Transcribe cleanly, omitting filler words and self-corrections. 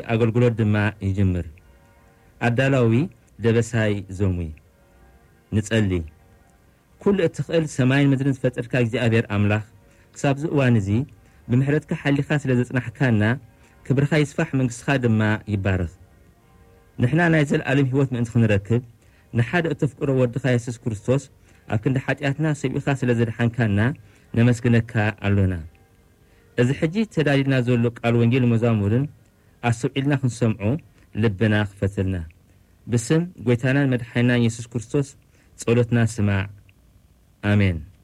አገልግሎት ድማ ይጅምር አዳላዊ ደበሳይ ዞሙይ ንጸሊ ኩል እትኽእል ሰማይን ምድርን ፈጠርካ እግዚአብሔር አምላኽ ክሳብ ዝእዋን እዚ ብምሕረትካ ሓሊኻ ስለ ዘጽናሕካና ክብርኻ ይስፋሕ መንግሥትኻ ድማ ይባረኽ ንሕና ናይ ዘለዓለም ህይወት ምእንቲ ክንረክብ ንሓደ እተፍቅሮ ወድኻ ኢየሱስ ክርስቶስ ኣብ ክንዲ ሓጢኣትና ሰቢኻ ስለ ዘድሓንካና ነመስግነካ ኣሎና እዚ ሕጂ ተዳሊልና ዘሎ ቃል ወንጌል መዛሙርን ኣሰብዒልና ክንሰምዖ ልብና ክፈትልና بسم قويتانا مدحينا يسوس كريستوس صلوتنا سماع آمين